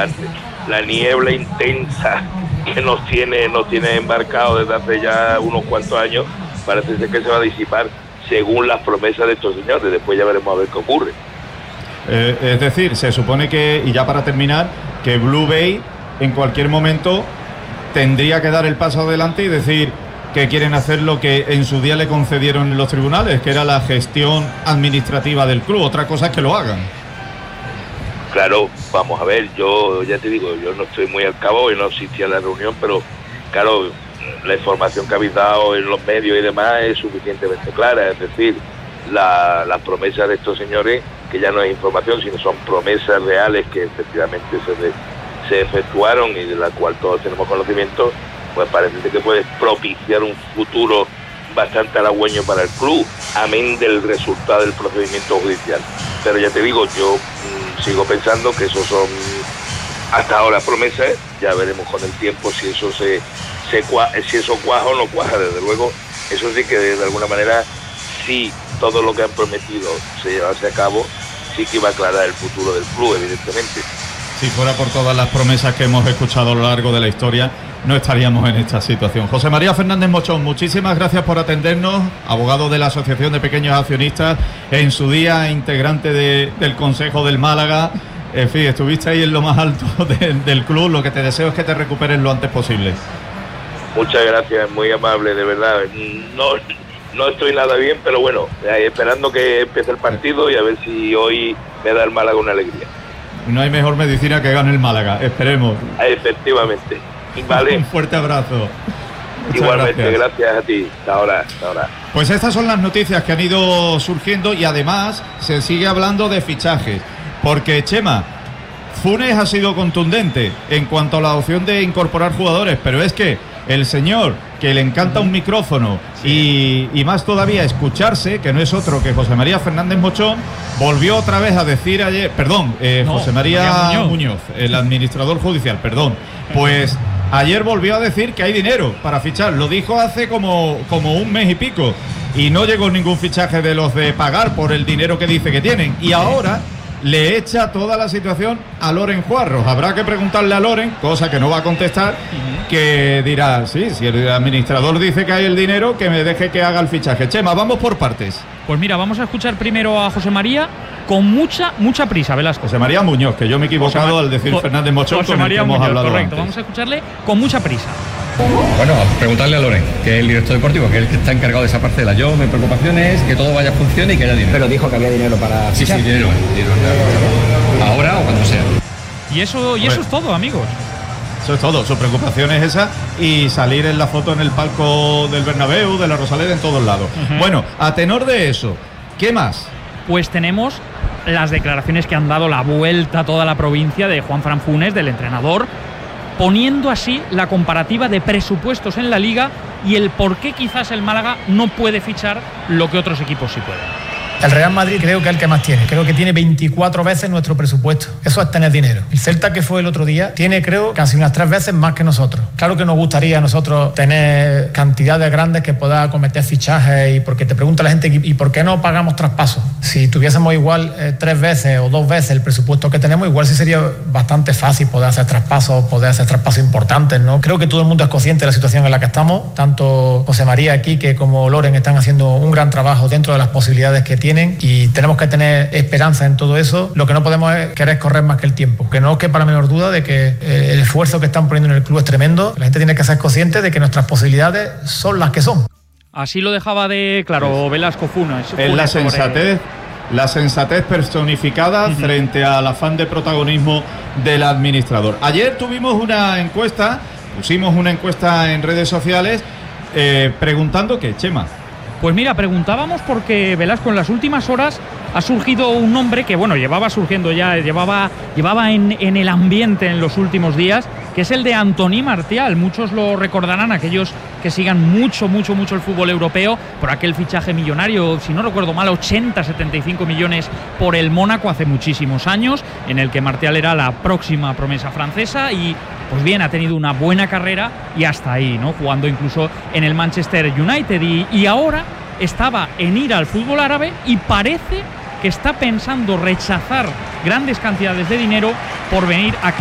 la niebla intensa que nos tiene embarcado desde hace ya unos cuantos años, parece ser que se va a disipar según las promesas de estos señores. Después ya veremos a ver qué ocurre. Es decir, se supone que, y ya para terminar, que Blue Bay en cualquier momento tendría que dar el paso adelante y decir que quieren hacer lo que en su día le concedieron en los tribunales, que era la gestión administrativa del club. Otra cosa es que lo hagan. Claro, vamos a ver, yo ya te digo, yo no estoy muy al cabo y no asistí a la reunión, pero claro, la información que habéis dado en los medios y demás es suficientemente clara. Es decir, las promesas de estos señores, que ya no es información, sino son promesas reales que efectivamente se efectuaron y de la cual todos tenemos conocimiento, pues parece que puede propiciar un futuro bastante halagüeño para el club, amén del resultado del procedimiento judicial. Pero ya te digo, yo sigo pensando que esos son hasta ahora promesas. Ya veremos con el tiempo si eso si eso cuaja o no cuaja. Desde luego, eso sí que de alguna manera, si todo lo que han prometido se llevase a cabo, sí que iba a aclarar el futuro del club, evidentemente. Si fuera por todas las promesas que hemos escuchado a lo largo de la historia, no estaríamos en esta situación. José María Fernández Mochón, muchísimas gracias por atendernos, abogado de la Asociación de Pequeños Accionistas, en su día integrante del Consejo del Málaga. En fin, estuviste ahí en lo más alto del club. Lo que te deseo es que te recuperes lo antes posible. Muchas gracias, muy amable, de verdad. No estoy nada bien, pero bueno, esperando que empiece el partido y a ver si hoy me da el Málaga una alegría. No hay mejor medicina que gane el Málaga, esperemos. Efectivamente. Vale. Un fuerte abrazo. Igualmente, gracias a ti. Hasta ahora. Pues estas son las noticias que han ido surgiendo y además se sigue hablando de fichajes. Porque, Chema, Funes ha sido contundente en cuanto a la opción de incorporar jugadores, pero es que el señor que le encanta un micrófono y más todavía escucharse, que no es otro que José María Fernández Mochón, volvió otra vez a decir ayer, José María Muñoz, el administrador judicial, pues ayer volvió a decir que hay dinero para fichar. Lo dijo hace como un mes y pico y no llegó ningún fichaje de los de pagar por el dinero que dice que tienen, y ahora le echa toda la situación a Loren Juarros. Habrá que preguntarle a Loren, cosa que no va a contestar, que dirá, sí, si el administrador dice que hay el dinero, que me deje que haga el fichaje. Chema, vamos por partes. Pues mira, vamos a escuchar primero a José María con mucha prisa, Velasco. José María Muñoz, que yo me he equivocado al decir Fernández Mochón, con el que hemos hablado correcto, antes. vamos a escucharle con mucha prisa. Bueno, preguntarle a Loren, que es el director deportivo, que es el que está encargado de esa parcela. Yo, mi preocupación es que todo vaya a funcionar y que haya dinero. Pero dijo que había dinero para... Sí, dinero. Ahora o cuando sea. Y eso es todo, amigos. Eso es todo, su preocupación es esa y salir en la foto en el palco del Bernabéu, de la Rosaleda, en todos lados. Bueno, a tenor de eso, ¿qué más? Pues tenemos las declaraciones que han dado la vuelta a toda la provincia de Juanfran Funes, del entrenador, poniendo así la comparativa de presupuestos en la Liga y el por qué quizás el Málaga no puede fichar lo que otros equipos sí pueden. El Real Madrid creo que es el que más tiene. Creo que tiene 24 veces nuestro presupuesto. Eso es tener dinero. El Celta, que fue el otro día, tiene, creo, casi unas 3 veces más que nosotros. Claro que nos gustaría a nosotros tener cantidades grandes que pueda acometer fichajes, y porque te pregunta la gente, ¿y por qué no pagamos traspasos? Si tuviésemos igual 3 veces o 2 veces el presupuesto que tenemos, igual sí sería bastante fácil poder hacer traspasos importantes, ¿no? Creo que todo el mundo es consciente de la situación en la que estamos. Tanto José María aquí como Loren están haciendo un gran trabajo dentro de las posibilidades que tienen, y tenemos que tener esperanza en todo eso. Lo que no podemos es querer correr más que el tiempo, que no quepa la menor duda de que el esfuerzo que están poniendo en el club es tremendo. La gente tiene que ser consciente de que nuestras posibilidades son las que son. Así lo dejaba de claro Velasco Funes. Es la sensatez personificada frente al afán de protagonismo del administrador. Ayer pusimos una encuesta en redes sociales preguntando qué, Chema. Pues mira, preguntábamos porque, Velasco, en las últimas horas ha surgido un nombre que, bueno, llevaba en el ambiente en los últimos días, que es el de Anthony Martial. Muchos lo recordarán, aquellos que sigan mucho el fútbol europeo, por aquel fichaje millonario, si no recuerdo mal, 75 millones por el Mónaco hace muchísimos años, en el que Martial era la próxima promesa francesa y, pues bien, ha tenido una buena carrera y hasta ahí, ¿no? Jugando incluso en el Manchester United y ahora estaba en ir al fútbol árabe y parece que está pensando rechazar grandes cantidades de dinero por venir aquí